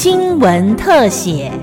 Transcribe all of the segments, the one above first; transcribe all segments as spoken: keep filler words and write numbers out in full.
新闻特写。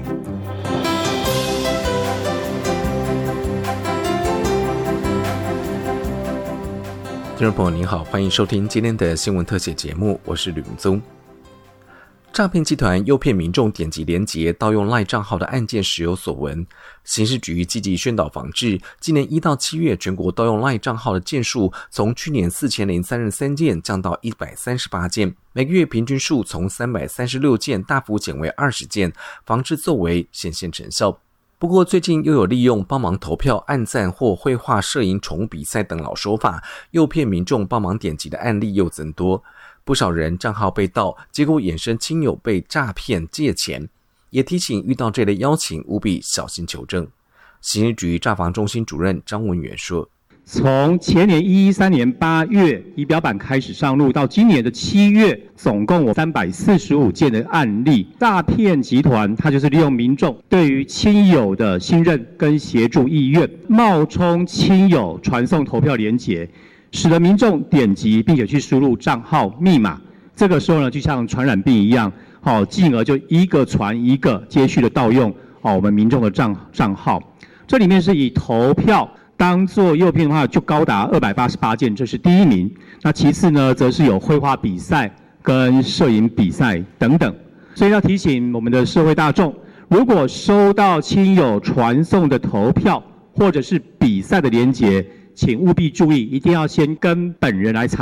听众朋友您好，欢迎收听今天的新闻特写节目，我是吕明宗。诈骗集团诱骗民众点击连结盗用 LINE 账号的案件时有所闻，刑事局积极宣导防治。今年一到七月，全国盗用 LINE 账号的件数从去年四千零三十三件降到一百三十八件，每个月平均数从三百三十六件大幅减为二十件，防治作为显现成效。不过最近又有利用帮忙投票、按赞或绘画、摄影、宠物比赛等老手法诱骗民众帮忙点击的案例又增多，不少人账号被盗，结果衍生亲友被诈骗借钱，也提醒遇到这类邀请务必小心求证。刑事局诈防中心主任张文元说， 从前年一一三年八月仪表板开始上路，到今年的七月，总共有三百四十五件的案例。诈骗集团它就是利用民众对于亲友的信任跟协助意愿，冒充亲友传送投票连结，使得民众点击并且去输入账号密码，这个时候呢，就像传染病一样，好，进而就一个传一个，接续的盗用哦我们民众的账账号。这里面是以投票当做诱骗的话，就高达二百八十八件，这是第一名。那其次呢，则是有绘画比赛跟摄影比赛等等。所以要提醒我们的社会大众，如果收到亲友传送的投票或者是比赛的连结，请务必注意，一定要先跟本人来查